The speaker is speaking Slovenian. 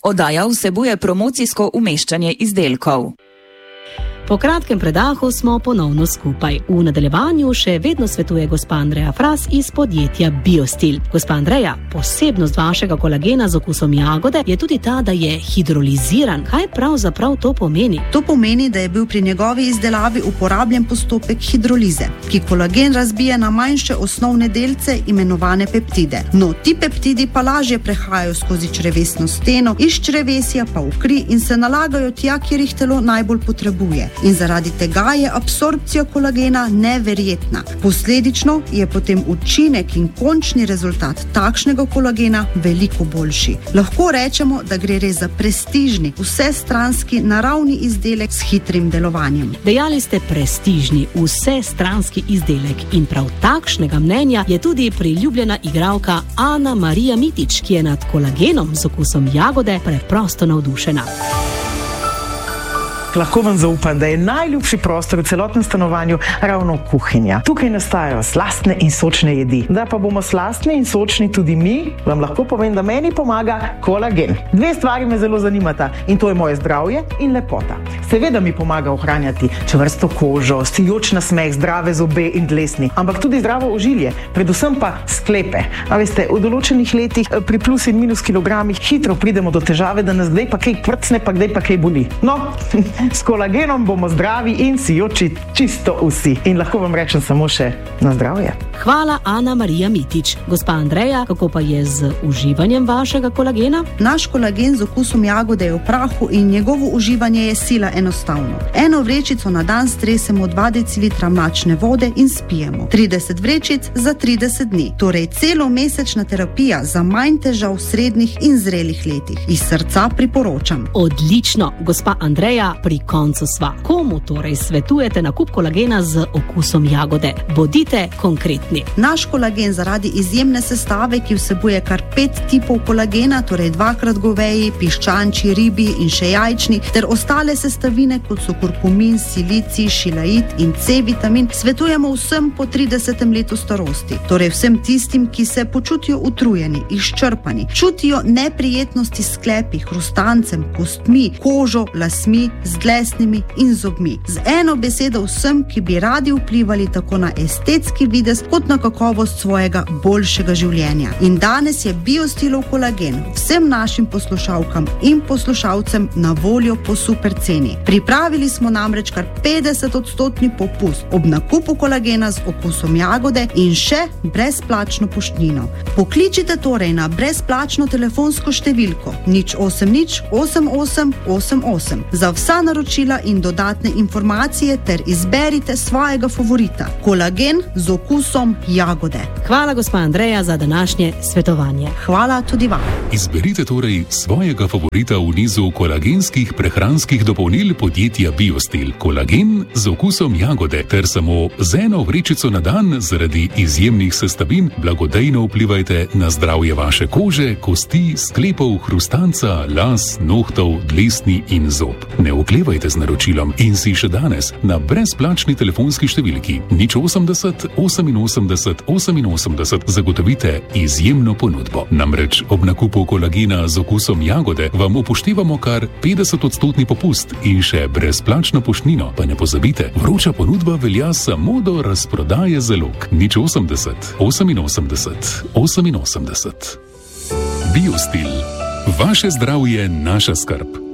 Oddaja vsebuje promocijsko umeščanje izdelkov. Po kratkem predahu smo ponovno skupaj. V nadaljevanju še vedno svetuje gospa Andreja Fras iz podjetja Biostil. Gospa Andreja, posebnost vašega kolagena z okusom jagode je tudi ta, da je hidroliziran. Kaj pravzaprav to pomeni? To pomeni, da je bil pri njegovi izdelavi uporabljen postopek hidrolize, ki kolagen razbije na manjše osnovne delce imenovane peptide. No, ti peptidi pa lažje prehajajo skozi črevesno steno, iz črevesja pa v kri in se nalagajo tja, kjer jih telo najbolj potrebuje. In zaradi tega je absorpcija kolagena neverjetna. Posledično je potem učinek in končni rezultat takšnega kolagena veliko boljši. Lahko rečemo, da gre res za prestižni, vsestranski, naravni izdelek s hitrim delovanjem. Dejali ste prestižni, vsestranski izdelek in prav takšnega mnenja je tudi priljubljena igralka Ana Marija Mitić, ki je nad kolagenom z okusom jagode preprosto navdušena. Lahko vam zaupam, da je najljubši prostor v celotnem stanovanju ravno kuhinja. Tukaj nastajajo slastne in sočne jedi. Da pa bomo slastni in sočni tudi mi, vam lahko povem, da meni pomaga kolagen. Dve stvari me zelo zanimata in to je moje zdravje in lepota. Seveda mi pomaga ohranjati čvrsto kožo, sijoč nasmeh, zdrave zobe in dlesni, ampak tudi zdravo ožilje, predvsem pa sklepe. A veste, v določenih letih pri plus in minus kilogramih hitro pridemo do težave, da nas kdaj pa kaj prcne, pa kdaj pa kaj boli. No, s kolagenom bomo zdravi in sijoči čisto vsi. In lahko vam rečem samo še na zdravje. Hvala, Ana Marija Mitić. Gospa Andreja, kako pa je z uživanjem vašega kolagena? Naš kolagen z okusom jagode je v prahu in njegovo uživanje je sila enostavno. Eno vrečico na dan stresemo 2 decilitra mlačne vode in spijemo. 30 vrečic za 30 dni. Torej celomesečna terapija za manj težav v srednjih in zrelih letih. Iz srca priporočam. Odlično, gospa Andreja, pri koncu sva. Komu torej svetujete nakup kolagena z okusom jagode? Bodite konkretni. Naš kolagen zaradi izjemne sestave, ki vsebuje kar 5 tipov kolagena, torej 2x goveji, piščančji, ribi in še jajčni, ter ostale sestavine, kot so kurkumin, silicij, šilait in C-vitamin, svetujemo vsem po 30. letu starosti. Torej vsem tistim, ki se počutijo utrujeni, izčrpani, čutijo neprijetnosti s sklepi, hrustancem, kostmi, kožo, lasmi, z dlesnimi in zobmi. Z eno besedo vsem, ki bi radi vplivali tako na estetski videz, kot na kakovost svojega boljšega življenja. In danes je Biostilov kolagen vsem našim poslušalkam in poslušalcem na voljo po super ceni. Pripravili smo namreč kar 50% popust ob nakupu kolagena z okusom jagode in še brezplačno poštnino. Pokličite torej na brezplačno telefonsko številko 080 88 88 za vsa naročila in dodatne informacije ter izberite svojega favorita. Kolagen z okusom jagode. Hvala, gospa Andreja, za današnje svetovanje. Hvala tudi vam. Izberite torej svojega favorita v nizu kolagenskih prehranskih dopolnil podjetja Biostil. Kolagen z okusom jagode ter samo z eno vrečico na dan zaradi izjemnih sestavin blagodejno vplivajte na zdravje vaše kože, kosti, sklepov, hrustanca, las, nohtov, dlesni in zob. Ne oklevajte z naročilom in si še danes na brezplačni telefonski številki 080 88 88 zagotovite izjemno ponudbo. Namreč ob nakupu kolagena z okusom jagode vam upoštevamo kar 50% popust in še brezplačno poštnino. Pa ne pozabite, vroča ponudba velja samo do razprodaje zalog. 080 88 88. Biostil. Vaše zdravje, naša skrb.